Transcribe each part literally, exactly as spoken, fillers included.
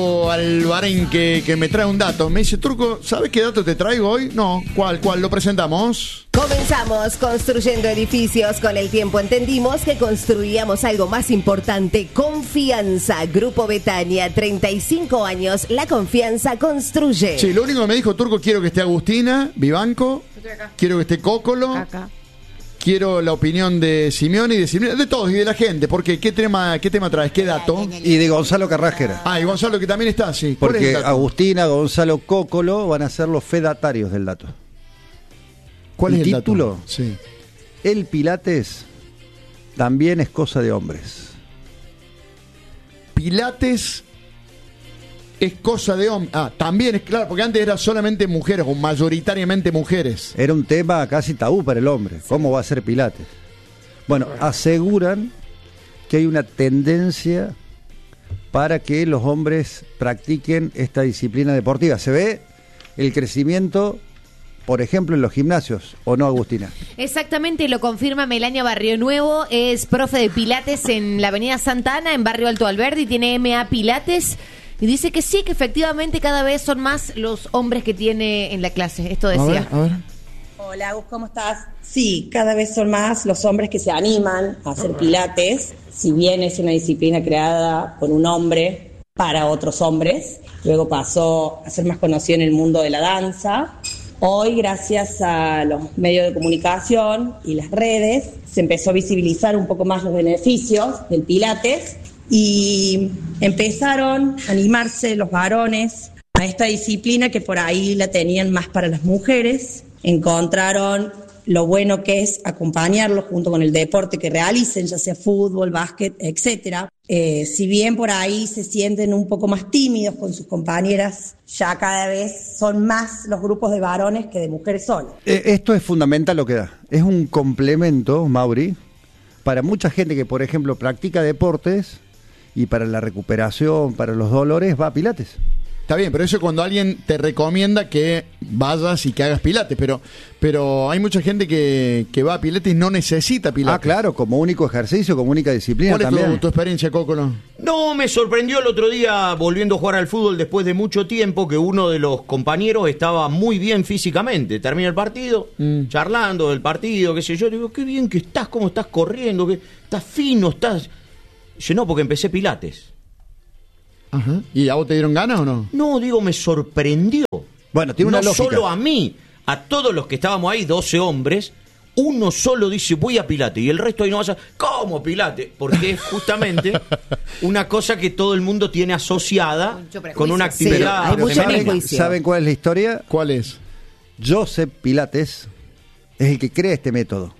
Al Bahrein que, que me trae un dato. Me dice, Turco, ¿sabes qué dato te traigo hoy? No, ¿cuál? ¿Cuál? ¿Lo presentamos? Comenzamos construyendo edificios. Con el tiempo entendimos que construíamos algo más importante: confianza. Grupo Betania, treinta y cinco años, la confianza construye. Sí, lo único que me dijo, Turco, quiero que esté Agustina Vivanco, quiero que esté Cócolo, Acá. quiero la opinión de Simeone y de Simeone, de todos y de la gente, porque ¿qué tema, qué tema traes? ¿Qué dato? Y de Gonzalo Carrasquera. Ah, y Gonzalo que también está, sí. ¿Cuál es el Porque dato? Agustina, Gonzalo, Cócolo van a ser los fedatarios del dato. ¿Cuál es el título? dato? Sí. El Pilates también es cosa de hombres. Pilates es cosa de hombres. Ah, también es claro, porque antes era solamente mujeres o mayoritariamente mujeres. Era un tema casi tabú para el hombre. ¿Cómo va a ser Pilates? Bueno, aseguran que hay una tendencia para que los hombres practiquen esta disciplina deportiva. Se ve el crecimiento, por ejemplo, en los gimnasios, ¿o no, Agustina? Exactamente, lo confirma Melania Barrio Nuevo, es profe de Pilates en la avenida Santa Ana, en Barrio Alto Alberdi, tiene M A Pilates, y dice que sí, que efectivamente cada vez son más los hombres que tiene en la clase, esto decía. A ver, a ver. Hola, Agus, ¿cómo estás? Sí, cada vez son más los hombres que se animan a hacer pilates, si bien es una disciplina creada por un hombre para otros hombres, luego pasó a ser más conocido en el mundo de la danza. Hoy, gracias a los medios de comunicación y las redes, se empezó a visibilizar un poco más los beneficios del pilates y empezaron a animarse los varones a esta disciplina que por ahí la tenían más para las mujeres. Encontraron lo bueno que es acompañarlos junto con el deporte que realicen, ya sea fútbol, básquet, etcétera. Eh, si bien por ahí se sienten un poco más tímidos con sus compañeras, ya cada vez son más los grupos de varones que de mujeres solas. Eh, esto es fundamental lo que da. Es un complemento, Mauri, para mucha gente que, por ejemplo, practica deportes y para la recuperación, para los dolores, va a Pilates. Está bien, pero eso es cuando alguien te recomienda que vayas y que hagas pilates, pero pero hay mucha gente que, que va a pilates y no necesita pilates. Ah, claro, como único ejercicio, como única disciplina ¿Cuál también. es tu, tu experiencia, Cócolo? No, me sorprendió el otro día volviendo a jugar al fútbol después de mucho tiempo que uno de los compañeros estaba muy bien físicamente. Termina el partido, mm. charlando del partido, qué sé yo. Digo, qué bien que estás, cómo estás corriendo, que estás fino, estás... Dice, no, porque empecé pilates. Ajá. ¿Y a vos te dieron ganas o no? No, digo, me sorprendió. Bueno, tiene una no lógica. solo a mí, a todos los que estábamos ahí, doce hombres, uno solo dice, voy a Pilates, y el resto ahí no vas a... ¿Cómo Pilates? Porque es justamente una cosa que todo el mundo tiene asociada con una actividad. Sí, hay mucho femenina. prejuicio. ¿Saben cuál es la historia? ¿Cuál es? Joseph Pilates es el que crea este método.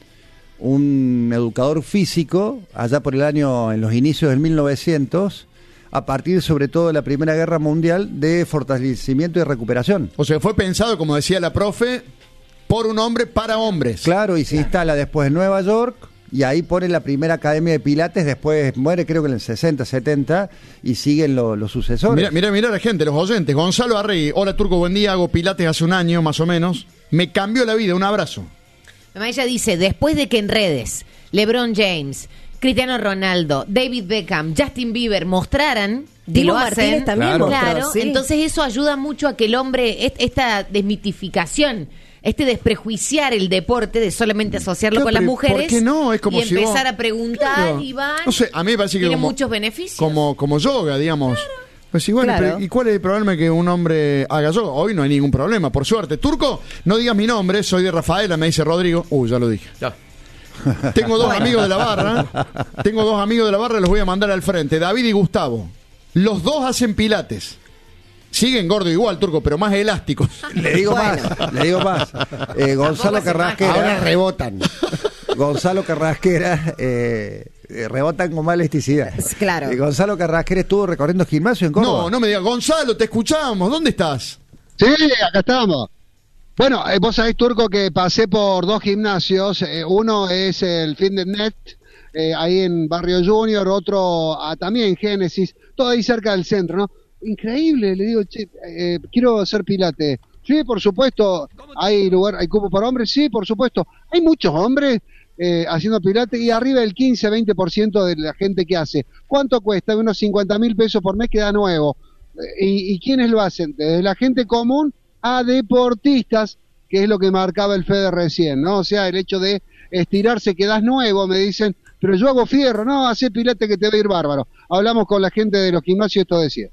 Un educador físico, allá por el año, en los inicios del mil novecientos, a partir sobre todo de la Primera Guerra Mundial, de fortalecimiento y recuperación. O sea, fue pensado, como decía la profe, por un hombre para hombres. Claro, y se instala después en Nueva York, y ahí pone la primera academia de Pilates, después muere creo que en el sesenta, setenta, y siguen lo, los sucesores. Mira, mira, mira la gente, los oyentes. Gonzalo Arregui, hola Turco, buen día, hago pilates hace un año más o menos. Me cambió la vida, un abrazo. Ella dice, después de que en redes LeBron James, Cristiano Ronaldo, David Beckham, Justin Bieber mostraran que Diego lo Martínez hacen, también claro, mostró, claro, sí. entonces eso ayuda mucho a que el hombre, est- esta desmitificación, este desprejuiciar el deporte, de solamente asociarlo Claro, con las pero mujeres, ¿por qué no? Es como y si empezar vos- a preguntar, Claro. y van, No sé, a mí me parece que tiene como, muchos beneficios. como, como yoga, digamos. Pues sí, bueno, Claro. pero ¿y cuál es el problema que un hombre haga yoga? Hoy no hay ningún problema, por suerte. Turco, no digas mi nombre, soy de Rafaela, me dice Rodrigo. Uy, ya lo dije. Ya. Tengo dos amigos de la barra. Tengo dos amigos de la barra, los voy a mandar al frente. David y Gustavo. Los dos hacen pilates. Siguen gordo igual, Turco, pero más elásticos. Le digo Bueno. más, le digo más. Eh, Gonzalo hace más. Carrasquera. Ahora rebotan. Gonzalo Carrasquera eh, eh, rebotan con más elasticidad. Claro. Eh, Gonzalo Carrasquera estuvo recorriendo gimnasio en Córdoba. No, no me digas, Gonzalo, te escuchamos. ¿Dónde estás? Sí, acá estamos. Bueno, eh, vos sabés, Turco, que pasé por dos gimnasios. Eh, uno es el Fitness eh, ahí en Barrio Junior, otro ah, también en Génesis, todo ahí cerca del centro, ¿no? Increíble, le digo, che, eh, quiero hacer pilates. Sí, por supuesto, hay lugar, hay cupo para hombres, sí, por supuesto. Hay muchos hombres eh, haciendo pilates y arriba del quince a veinte por ciento de la gente que hace. ¿Cuánto cuesta? Unos cincuenta mil pesos por mes, queda nuevo. ¿Y, ¿Y quiénes lo hacen? Desde la gente común a deportistas, que es lo que marcaba el Fede recién, ¿no? O sea, el hecho de estirarse, quedás nuevo, me dicen, pero yo hago fierro, no, hacé pilate que te va a ir bárbaro. Hablamos con la gente de los gimnasios, esto decía.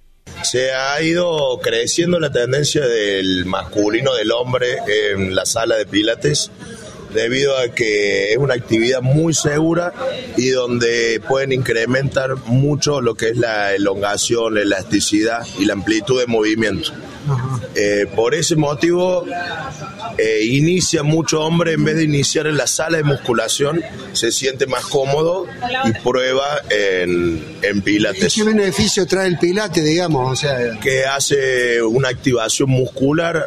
Se ha ido creciendo la tendencia del masculino, del hombre en la sala de pilates, debido a que es una actividad muy segura y donde pueden incrementar mucho lo que es la elongación, la elasticidad y la amplitud de movimiento. Eh, por ese motivo eh, inicia mucho hombre, en vez de iniciar en la sala de musculación, se siente más cómodo y prueba en, en pilates. ¿Qué beneficio trae el pilate, digamos? O sea, que hace una activación muscular,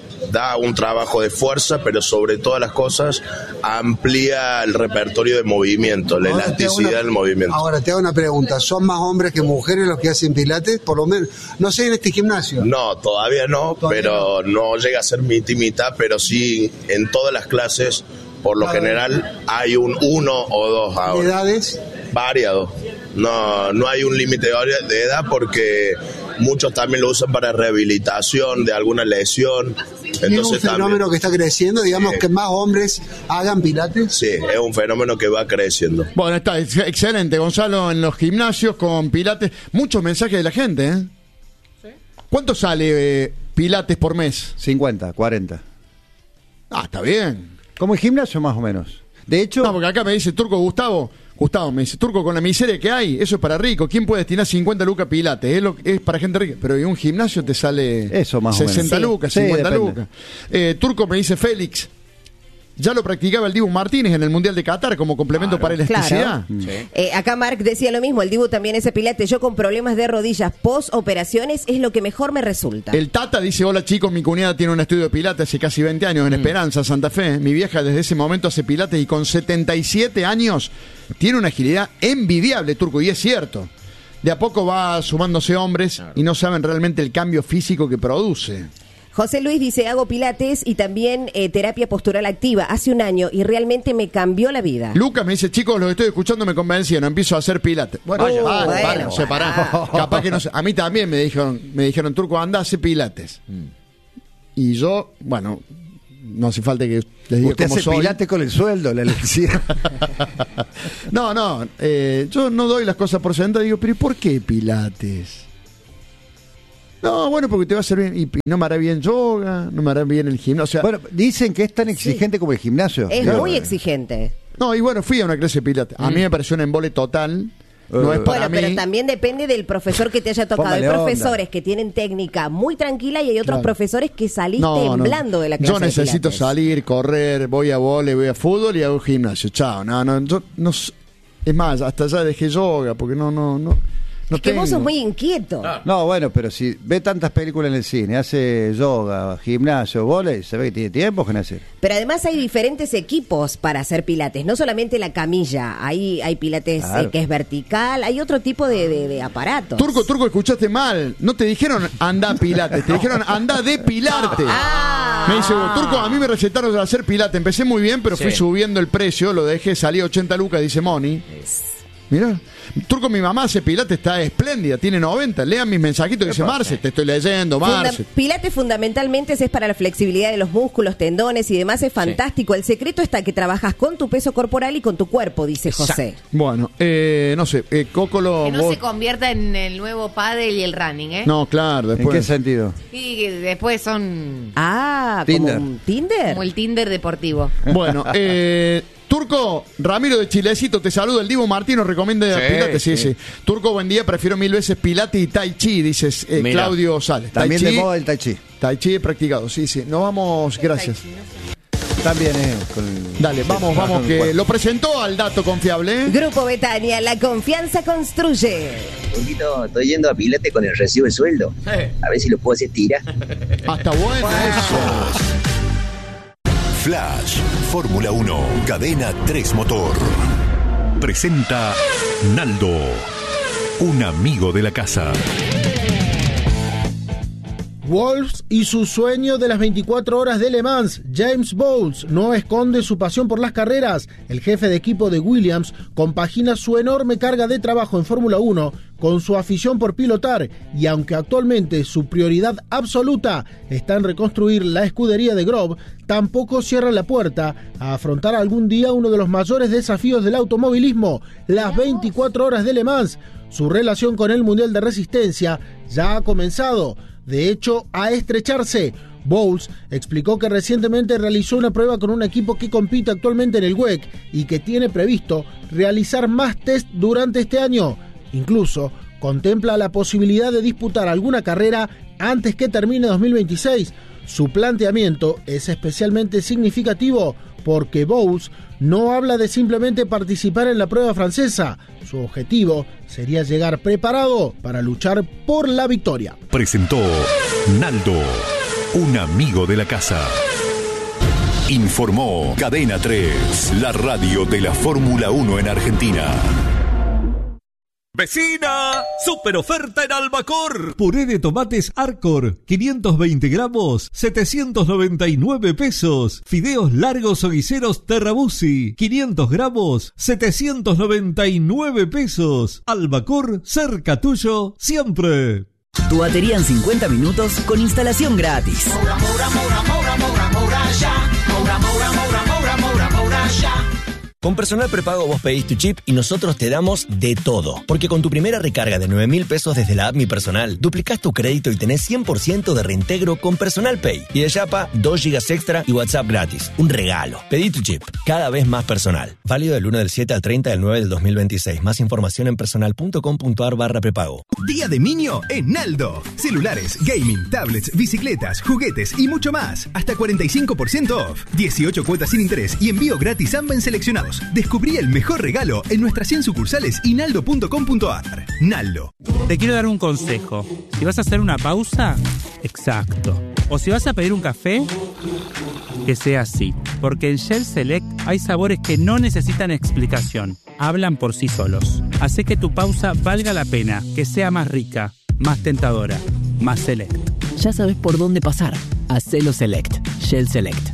da un trabajo de fuerza, pero sobre todas las cosas amplía el repertorio de movimiento, la elasticidad una, del movimiento. Ahora te hago una pregunta, ¿son más hombres que mujeres los que hacen pilates? Por lo menos, no sé en este gimnasio. No, todavía no, ¿Todavía pero no? no llega a ser mitad y mitad, pero sí en todas las clases, por lo general, hay un uno o dos ahora. ¿Edades? Variado. No, no hay un límite de edad porque muchos también lo usan para rehabilitación de alguna lesión. Entonces, ¿es un fenómeno también, que está creciendo, digamos, sí, que más hombres hagan pilates? Sí, es un fenómeno que va creciendo. Bueno, está excelente, Gonzalo, en los gimnasios con pilates. Muchos mensajes de la gente, ¿eh? ¿Sí? ¿Cuánto sale eh, pilates por mes? cincuenta, cuarenta. Ah, está bien. Como el gimnasio, más o menos. De hecho... No, porque acá me dice Turco Gustavo... Gustavo me dice, Turco, con la miseria que hay, eso es para rico. ¿Quién puede destinar cincuenta lucas a pilates? Es, lo, es para gente rica. Pero en un gimnasio te sale eso más sesenta o menos. lucas, Sí, cincuenta sí, lucas. Eh, Turco me dice, Félix, ya lo practicaba el Dibu Martínez en el Mundial de Qatar como complemento, claro, para elasticidad. Claro. Sí. Eh, acá Marc decía lo mismo, el Dibu también ese pilates. Yo con problemas de rodillas post operaciones es lo que mejor me resulta. El Tata dice, hola chicos, mi cuñada tiene un estudio de pilates hace casi veinte años en mm. Esperanza, Santa Fe. Mi vieja desde ese momento hace pilates y con setenta y siete años tiene una agilidad envidiable, Turco, y es cierto. De a poco va sumándose hombres, claro, y no saben realmente el cambio físico que produce. José Luis dice, hago pilates y también eh, terapia postural activa hace un año y realmente me cambió la vida. Lucas me dice, chicos, los estoy escuchando, me convencieron, empiezo a hacer pilates. Bueno, vaya, vale, bueno, vale, se pará. Capaz que no sé. A mí también me dijeron, me dijeron, Turco, anda, hace pilates. Mm. Y yo, bueno, no hace falta que les diga usted cómo hace soy. Pilates con el sueldo, la elección. no, no, eh, yo no doy las cosas por sentado, digo, pero ¿y por qué pilates? No, bueno, porque te va a hacer bien. Y no me hará bien yoga, no me hará bien el gimnasio. O sea, bueno, dicen que es tan exigente, sí, como el gimnasio. Es claro, muy exigente. No, y bueno, fui a una clase de pilates. A mm. mí me pareció un embole total. No es para bueno, mí. Pero también depende del profesor que te haya tocado. Póngale Hay profesores onda. Que tienen técnica muy tranquila y hay otros, claro, profesores que salís no, temblando, no, de la clase. Yo necesito de salir, correr, voy a vóley, voy a fútbol y hago gimnasio. Chao, no, no, yo no. Es más, hasta ya dejé yoga porque no, no, no. No es que tengo. Vos sos muy inquieto. Ah. No, bueno, pero si ve tantas películas en el cine, hace yoga, gimnasio, vóley, se ve que tiene tiempo que hacer. Pero además hay diferentes equipos para hacer pilates, no solamente la camilla, hay, hay pilates, claro, eh, que es vertical, hay otro tipo de, de, de aparatos. Turco, Turco, escuchaste mal, no te dijeron anda pilates, te dijeron anda depilarte. Ah. Me dice, Turco, a mí me recetaron hacer pilates, empecé muy bien, pero sí, fui subiendo el precio, lo dejé, salí a ochenta lucas, dice Moni. Mirá, Turco, mi mamá hace pilates, está espléndida, tiene noventa. Lean mis mensajitos, dice Marce, te estoy leyendo, Marce. Funda- pilates fundamentalmente es para la flexibilidad de los músculos, tendones y demás, es fantástico. Sí. El secreto está que trabajas con tu peso corporal y con tu cuerpo, dice José. Exacto. Bueno, eh, no sé, eh, Cócolo... Que no vos... se convierta en el nuevo pádel y el running, ¿eh? No, claro, después... ¿En qué sentido? Y que después son... Ah, Tinder. ¿como un Tinder? Como el Tinder deportivo. Bueno, eh... Turco, Ramiro de Chilecito, te saluda. El Dibu Martín nos recomienda sí, pilates. Sí, sí. sí. Turco, buen día. Prefiero mil veces pilates y tai chi, dices eh, Claudio Sales. También tai chi, de moda el tai chi. Tai chi he practicado, sí, sí. Nos vamos, gracias. Chi, no sé. También eh, con Dale, vamos, vamos, que lo presentó al dato confiable. ¿eh? Grupo Betania, la confianza construye. Un poquito, estoy yendo a Pilate con el recibo de sueldo. Eh. A ver si lo puedo hacer tirar. Hasta bueno eso. Flash, Fórmula uno, Cadena tres Motor. Presenta Naldo, un amigo de la casa. Wolves y su sueño de las veinticuatro horas de Le Mans. James Bowles no esconde su pasión por las carreras. El jefe de equipo de Williams compagina su enorme carga de trabajo en Fórmula uno con su afición por pilotar y aunque actualmente su prioridad absoluta está en reconstruir la escudería de Grove, tampoco cierra la puerta a afrontar algún día uno de los mayores desafíos del automovilismo, las veinticuatro horas de Le Mans. Su relación con el Mundial de Resistencia ya ha comenzado, de hecho, a estrecharse. Bowles explicó que recientemente realizó una prueba con un equipo que compite actualmente en el W E C y que tiene previsto realizar más test durante este año. Incluso contempla la posibilidad de disputar alguna carrera antes que termine dos mil veintiséis. Su planteamiento es especialmente significativo porque Bowles no habla de simplemente participar en la prueba francesa. Su objetivo sería llegar preparado para luchar por la victoria. Presentó Naldo, un amigo de la casa. Informó Cadena tres, la radio de la Fórmula uno en Argentina. ¡Vecina! ¡Super oferta en Albacor! Puré de tomates Arcor, quinientos veinte gramos, setecientos noventa y nueve pesos. Fideos largos o guiseros Terrabusi, quinientos gramos, setecientos noventa y nueve pesos. Albacor, cerca tuyo, siempre. Tu batería en cincuenta minutos con instalación gratis. Moura, Moura, Moura, Moura, Moura, Moura, ya. Moura, Moura, Moura, Moura, Moura, Moura, ya. Con Personal Prepago vos pedís tu chip y nosotros te damos de todo. Porque con tu primera recarga de nueve mil pesos desde la app Mi Personal, duplicás tu crédito y tenés cien por ciento de reintegro con Personal Pay. Y de Yapa, dos gigas extra y WhatsApp gratis. Un regalo. Pedí tu chip. Cada vez más personal. Válido del uno del siete al treinta del nueve del dos mil veintiséis. Más información en personal.com.ar barra prepago. Día de Niño en Naldo. Celulares, gaming, tablets, bicicletas, juguetes y mucho más. Hasta cuarenta y cinco por ciento off. dieciocho cuotas sin interés y envío gratis a Amben seleccionados. Descubrí el mejor regalo en nuestras cien sucursales y naldo punto com punto ar. Naldo. Te quiero dar un consejo. Si vas a hacer una pausa, exacto. O si vas a pedir un café, que sea así. Porque en Shell Select hay sabores que no necesitan explicación. Hablan por sí solos. Hace que tu pausa valga la pena, que sea más rica, más tentadora, más select. Ya sabes por dónde pasar. Hacelo Select. Shell Select.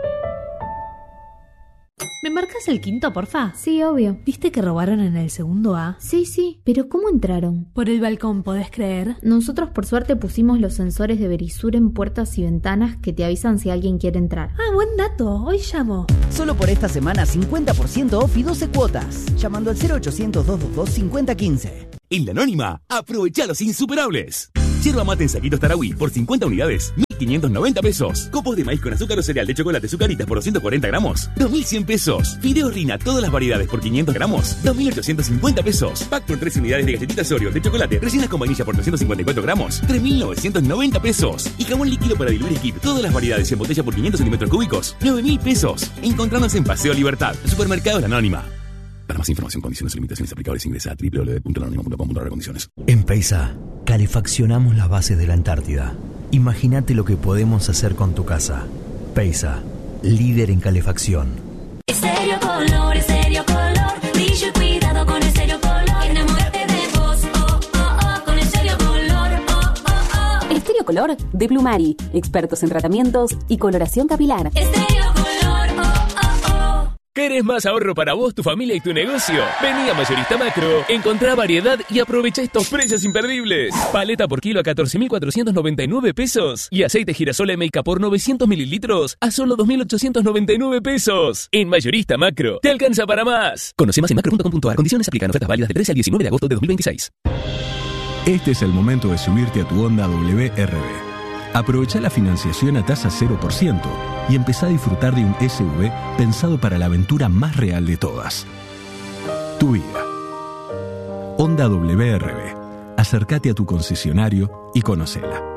¿Me marcas el quinto, porfa? Sí, obvio. ¿Viste que robaron en el segundo A? Sí, sí. ¿Pero cómo entraron? Por el balcón, ¿podés creer? Nosotros por suerte pusimos los sensores de Verisur en puertas y ventanas que te avisan si alguien quiere entrar. Ah, buen dato. Hoy llamo. Solo por esta semana cincuenta por ciento off y doce cuotas. Llamando al cero ochocientos, doscientos veintidós, cincuenta quince. En La Anónima, aprovecha los insuperables. Yerba mate en saquitos Tarahui por cincuenta unidades, mil quinientos noventa pesos. Copos de maíz con azúcar o cereal de chocolate Zucaritas por doscientos cuarenta gramos, dos mil cien pesos. Fideos Rina, todas las variedades por quinientos gramos, dos mil ochocientos cincuenta pesos. Pack por tres unidades de galletitas Oreo de chocolate rellenas con vainilla por trescientos cincuenta y cuatro gramos, tres mil novecientos noventa pesos. Y jabón líquido para diluir Skip, todas las variedades en botella por quinientos centímetros cúbicos, nueve mil pesos. Encontrarnos en Paseo Libertad, Supermercado La Anónima. Para más información, condiciones y limitaciones aplicables, ingresa a doble u doble u doble u punto anónimo punto com punto ar condiciones. En Peisa, calefaccionamos las bases de la Antártida. Imagínate lo que podemos hacer con tu casa. Peisa, líder en calefacción. Estéreo Color, Estéreo Color, brillo y cuidado con Estéreo Color. Enamórate de vos, oh, oh, oh, con Estéreo Color, oh, oh, oh. Estéreo Color de Plumari, expertos en tratamientos y coloración capilar. Estéreo Color, oh, oh, oh. ¿Querés más ahorro para vos, tu familia y tu negocio? Vení a Mayorista Macro, encontrá variedad y aprovecha estos precios imperdibles. Paleta por kilo a catorce mil cuatrocientos noventa y nueve pesos y aceite girasol M K por novecientos mililitros a solo dos mil ochocientos noventa y nueve pesos. En Mayorista Macro, te alcanza para más. Conoce más en macro punto com punto ar. Condiciones aplican. Ofertas válidas del trece al diecinueve de agosto de dos mil veintiséis. Este es el momento de subirte a tu Honda W R B. Aprovecha la financiación a tasa cero por ciento y empezá a disfrutar de un S U V pensado para la aventura más real de todas. Tu vida. Honda W R B. Acércate a tu concesionario y conócela.